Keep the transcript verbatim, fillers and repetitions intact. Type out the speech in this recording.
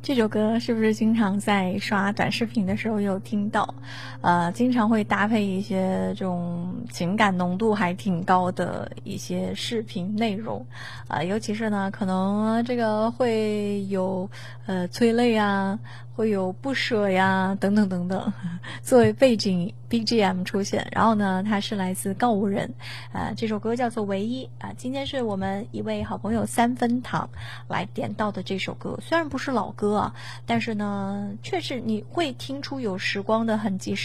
这首歌是不是经常在刷短视频的时候有听到？呃，经常会搭配一些这种情感浓度还挺高的一些视频内容，啊、呃，尤其是呢，可能这个会有呃催泪啊，会有不舍呀，等等等等，作为背景 B G M 出现。然后呢，它是来自告五人，啊、呃，这首歌叫做《唯一》啊、呃。今天是我们一位好朋友三分糖来点到的这首歌，虽然不是老歌啊，但是呢，确实你会听出有时光的痕迹。